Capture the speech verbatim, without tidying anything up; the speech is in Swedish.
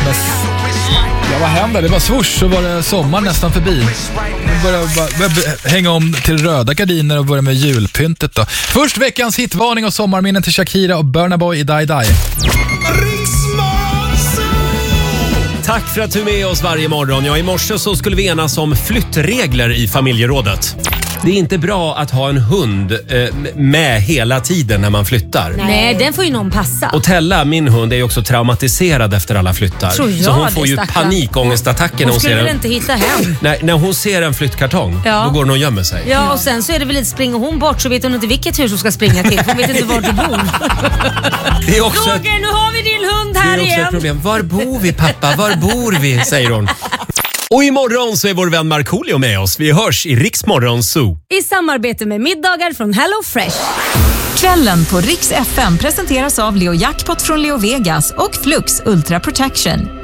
Ja, vad händer? Det var swoosh så var det sommar nästan förbi. Nu börjar jag bara hänga om till röda gardiner och börja med julpyntet då. Först veckans hitvarning och sommarminnen till Shakira och Burna Boy i Die Die. Tack för att du är med oss varje morgon. Ja, i morse så skulle vi enas om flyttregler i familjerådet. Det är inte bra att ha en hund eh, med hela tiden när man flyttar. Nej, den får ju någon passa. Och Tella, min hund, är ju också traumatiserad efter alla flyttar. Tror jag så hon får det, ju stackarn. panikångestattacker när Hon hon skulle ser väl en... inte hitta hem. Nej, när hon ser en flyttkartong, Ja. då går hon och gömmer sig. Ja, och sen så är det väl lite, springer hon bort så vet hon inte vilket hus hon ska springa till. Hon vet inte var du bor. Det är också ett, Roger, nu har vi din hund det här är också igen. ett problem. Var bor vi, pappa? Var bor vi? Säger hon. Och imorgon så är vår vän Markoolio med oss. Vi hörs i Riks Morgon Zoo. I samarbete med middagar från Hello Fresh. Kvällen på Riks F M presenteras av Leo Jackpot från Leo Vegas och Flux Ultra Protection.